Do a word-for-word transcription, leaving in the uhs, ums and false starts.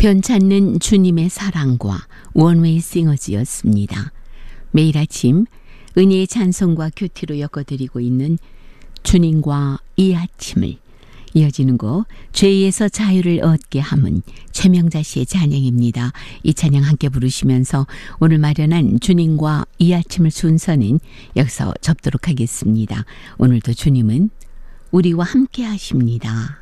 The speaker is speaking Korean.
변찮는 주님의 사랑과 원웨이 싱어즈였습니다. 매일 아침 은혜의 찬송과 큐티로 엮어드리고 있는 주님과 이 아침을, 이어지는 곡 죄에서 자유를 얻게 함은 최명자 씨의 찬양입니다. 이 찬양 함께 부르시면서 오늘 마련한 주님과 이 아침을 순서는 여기서 접도록 하겠습니다. 오늘도 주님은 우리와 함께 하십니다.